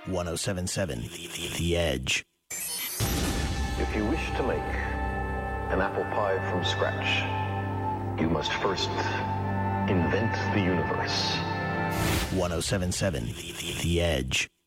1077 The Edge. If you wish to make an apple pie from scratch, you must first invent the universe. 1077 The Edge.